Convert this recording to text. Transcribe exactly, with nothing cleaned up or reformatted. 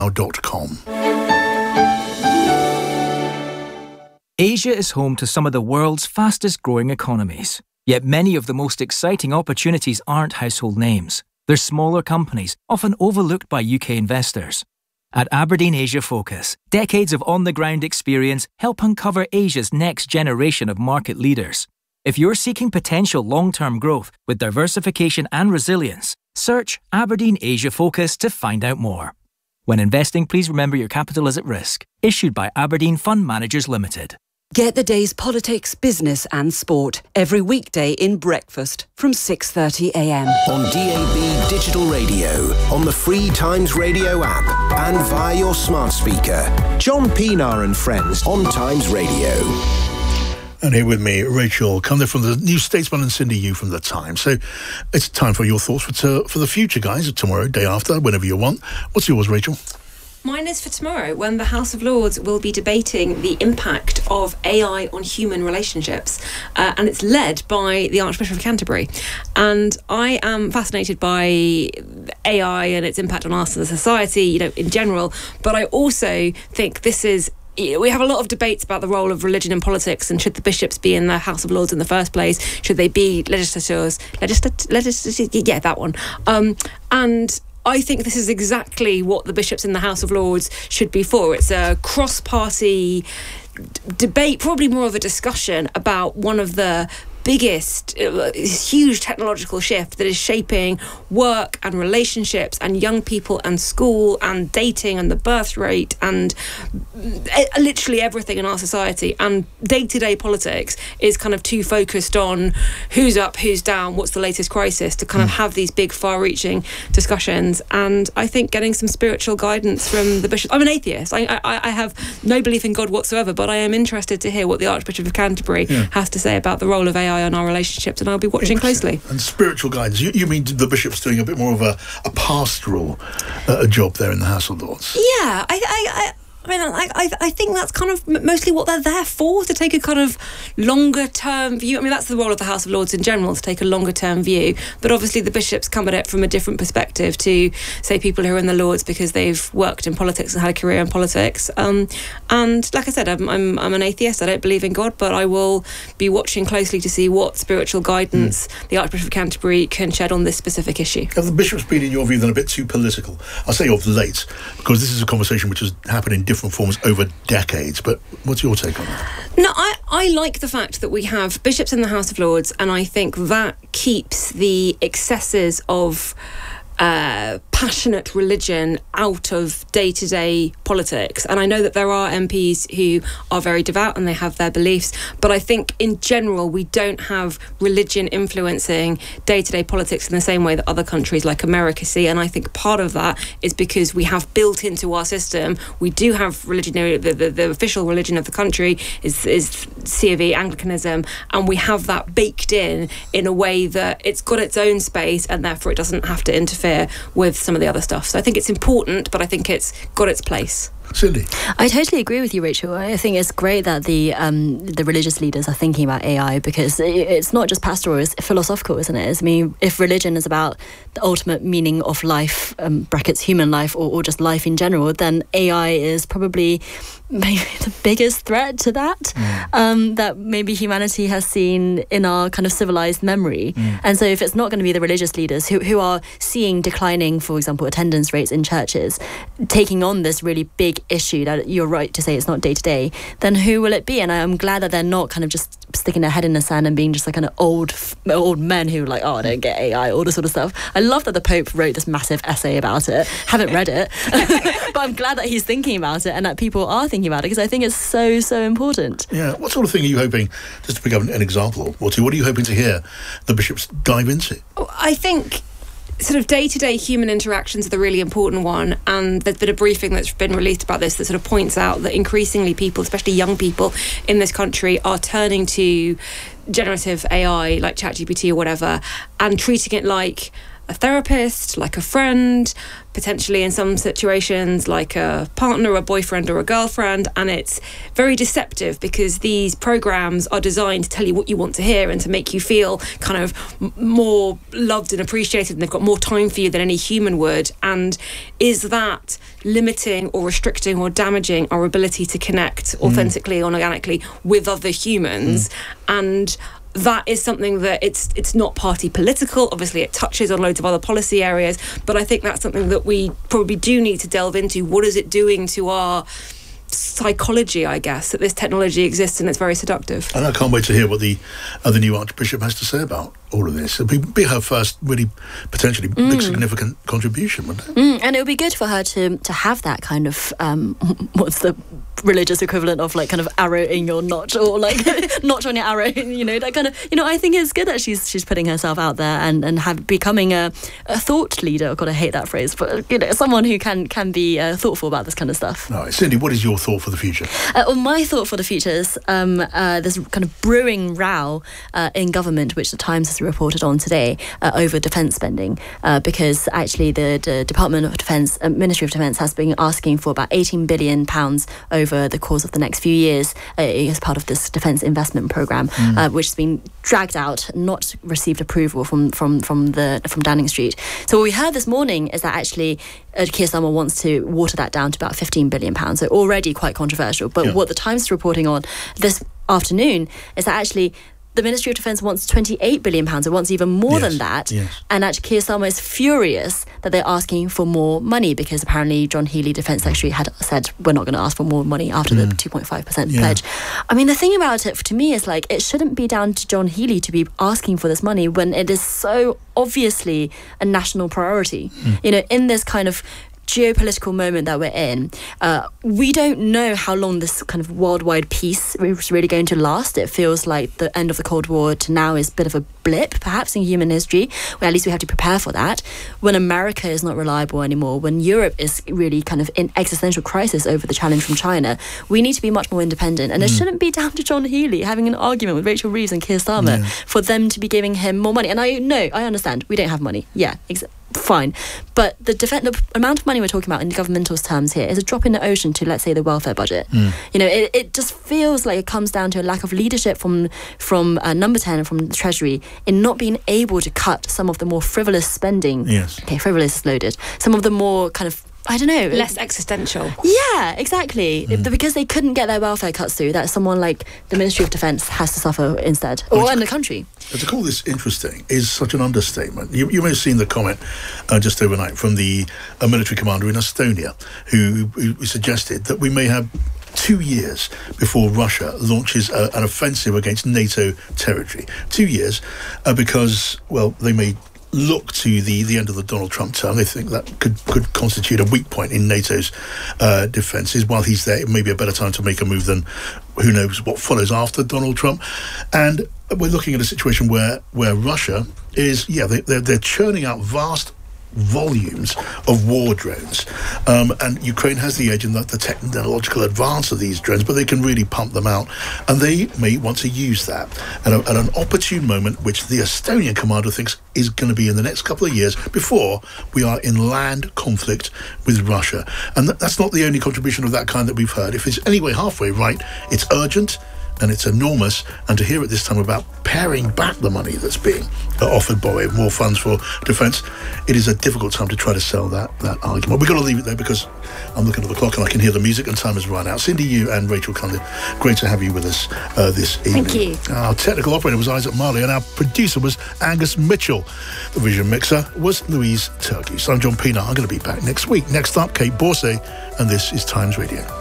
dot com. Asia is home to some of the world's fastest growing economies. Yet many of the most exciting opportunities aren't household names. They're smaller companies, often overlooked by U K investors. At Aberdeen Asia Focus, decades of on-the-ground experience help uncover Asia's next generation of market leaders. If you're seeking potential long-term growth with diversification and resilience, search Aberdeen Asia Focus to find out more. When investing, please remember your capital is at risk. Issued by Aberdeen Fund Managers Limited. Get the day's politics, business and sport every weekday in breakfast from six thirty a m. On D A B Digital Radio, on the free Times Radio app and via your smart speaker. John Pienaar and Friends on Times Radio. And here with me, Rachel Cunliffe from the New Statesman and Cindy Yu from the Times. So it's time for your thoughts for, t- for the future, guys, tomorrow, day after, whenever you want. What's yours, Rachel? Mine is for tomorrow, when the House of Lords will be debating the impact of A I on human relationships. Uh, and it's led by the Archbishop of Canterbury. And I am fascinated by A I and its impact on us as a society, you know, in general. But I also think this is we have a lot of debates about the role of religion in politics, and should the bishops be in the House of Lords in the first place? Should they be legislators? Legislat- legislat- yeah, that one. Um, and I think this is exactly what the bishops in the House of Lords should be for. It's a cross-party d- debate, probably more of a discussion about one of the biggest, uh, huge technological shift that is shaping work and relationships and young people and school and dating and the birth rate and uh, literally everything in our society. And day-to-day politics is kind of too focused on who's up, who's down, what's the latest crisis, to kind of have these big, far-reaching discussions. And I think getting some spiritual guidance from the bishop. I'm an atheist. I, I, I have no belief in God whatsoever, but I am interested to hear what the Archbishop of Canterbury yeah. has to say about the role of A I on our relationships, and I'll be watching closely. And spiritual guidance, you, you mean the bishop's doing a bit more of a, a pastoral uh, job there in the House of Lords? Yeah, I, I, I I mean, I, I, I think that's kind of mostly what they're there for, to take a kind of longer-term view. I mean, that's the role of the House of Lords in general, to take a longer-term view. But obviously the bishops come at it from a different perspective to, say, people who are in the Lords because they've worked in politics and had a career in politics. Um, and like I said, I'm, I'm, I'm an atheist. I don't believe in God, but I will be watching closely to see what spiritual guidance mm. the Archbishop of Canterbury can shed on this specific issue. Have the bishops been, in your view, then a bit too political? I'll say of late, because this is a conversation which has happened in different forms over decades, but what's your take on that? No, I, I like the fact that we have bishops in the House of Lords, and I think that keeps the excesses of uh, passionate religion out of day-to-day politics. And I know that there are M Ps who are very devout and they have their beliefs, but I think in general we don't have religion influencing day-to-day politics in the same way that other countries like America see. And I think part of that is because we have built into our system, we do have religion, the, the, the official religion of the country is, is C of E, Anglicanism, and we have that baked in in a way that it's got its own space and therefore it doesn't have to interfere with some of the other stuff. So I think it's important, but I think it's got its place. Cindy? I totally agree with you, Rachel. I think it's great that the um, the religious leaders are thinking about A I, because it's not just pastoral, it's philosophical, isn't it? I mean, if religion is about the ultimate meaning of life, um, brackets human life, or, or just life in general, then A I is probably maybe the biggest threat to that, mm. um, that maybe humanity has seen in our kind of civilized memory. Mm. And so if it's not going to be the religious leaders who, who are seeing declining, for example, attendance rates in churches, taking on this really big issue that you're right to say it's not day to day, then who will it be? And I'm glad that they're not kind of just sticking their head in the sand and being just like kind of old old men who are like, oh, I don't get A I, all this sort of stuff. I love that the Pope wrote this massive essay about it. Haven't read it, but I'm glad that he's thinking about it and that people are thinking about it, because I think it's so, so important. Yeah. What sort of thing are you hoping, just to pick up an example or two, what are you hoping to hear the bishops dive into? I think sort of day-to-day human interactions are the really important one, and there's been a briefing that's been released about this that sort of points out that increasingly people, especially young people in this country, are turning to generative A I like ChatGPT or whatever and treating it like a therapist, like a friend, potentially in some situations like a partner, a boyfriend or a girlfriend, and it's very deceptive because these programs are designed to tell you what you want to hear and to make you feel kind of m- more loved and appreciated, and they've got more time for you than any human would. And is that limiting or restricting or damaging our ability to connect authentically mm. and organically with other humans? Mm. And that is something that it's it's not party political. Obviously, it touches on loads of other policy areas, but I think that's something that we probably do need to delve into. What is it doing to our psychology, I guess, that this technology exists and it's very seductive? And I can't wait to hear what the uh, the new Archbishop has to say about all of this. It'll be, be her first really potentially mm. big significant contribution, wouldn't it? Mm, and it would be good for her to to have that kind of um, what's the religious equivalent of like kind of arrow in your notch, or like notch on your arrow, you know, that kind of, you know, I think it's good that she's she's putting herself out there and, and have becoming a, a thought leader. God, I hate that phrase, but you know, someone who can can be uh, thoughtful about this kind of stuff. All right, Cindy, what is your thought for the future? Uh, well, my thought for the future is um, uh, there's kind of brewing row uh, in government, which the Times has reported on today, uh, over defence spending, uh, because actually the, the Department of Defence, uh, Ministry of Defence has been asking for about eighteen billion pounds over the course of the next few years uh, as part of this defence investment programme, mm. uh, which has been dragged out, not received approval from, from, from, the, from Downing Street. So what we heard this morning is that actually uh, Keir Starmer wants to water that down to about fifteen billion pounds, so already quite controversial. But yeah. what the Times is reporting on this afternoon is that actually the Ministry of Defence wants twenty-eight billion pounds. It wants even more yes, than that. Yes. And actually Keir Starmer is furious that they're asking for more money, because apparently John Healey, Defence Secretary, had said we're not going to ask for more money after mm. the two point five percent yeah. pledge. I mean, the thing about it to me is like, it shouldn't be down to John Healey to be asking for this money when it is so obviously a national priority. Mm. You know, in this kind of geopolitical moment that we're in, uh, we don't know how long this kind of worldwide peace is really going to last. It feels like the end of the Cold War to now is a bit of a blip, perhaps, in human history, where at least we have to prepare for that. When America is not reliable anymore, when Europe is really kind of in existential crisis over the challenge from China, we need to be much more independent. And mm. it shouldn't be down to John Healey having an argument with Rachel Reeves and Keir Starmer yeah. for them to be giving him more money. And I know, I understand, we don't have money. Yeah, exactly. Fine, but the, def- the amount of money we're talking about in governmental terms here is a drop in the ocean to, let's say, the welfare budget. Mm. You know, it, it just feels like it comes down to a lack of leadership from from uh, Number ten and from the Treasury in not being able to cut some of the more frivolous spending. Yes. Okay, frivolous is loaded. Some of the more kind of, I don't know, less existential. Yeah, exactly. Mm. Because they couldn't get their welfare cuts through, that someone like the Ministry of Defence has to suffer instead, or in the country. To call this interesting is such an understatement. You, you may have seen the comment uh, just overnight from the uh, military commander in Estonia, who, who suggested that we may have two years before Russia launches a, an offensive against NATO territory. Two years uh, because, well, they may look to the, the end of the Donald Trump term. They think that could, could constitute a weak point in NATO's uh, defences. While he's there, it may be a better time to make a move than who knows what follows after Donald Trump. And we're looking at a situation where, where Russia is, yeah, they, they're, they're churning out vast volumes of war drones, um, and Ukraine has the edge in the, the technological advance of these drones, but they can really pump them out, and they may want to use that at, a, at an opportune moment, which the Estonian commander thinks is going to be in the next couple of years before we are in land conflict with Russia. And th- that's not the only contribution of that kind that we've heard. If it's anyway halfway right, it's urgent and it's enormous, and to hear it this time about paring back the money that's being uh, offered by more funds for defence, it is a difficult time to try to sell that that argument. We've got to leave it there because I'm looking at the clock and I can hear the music and time has run out. Cindy, you and Rachel Cunliffe, great to have you with us uh, this evening. Thank you. Our technical operator was Isaac Marley and our producer was Angus Mitchell. The vision mixer was Louise Turkey. So I'm John Pienaar. I'm going to be back next week. Next up, Kate Borsay, and this is Times Radio.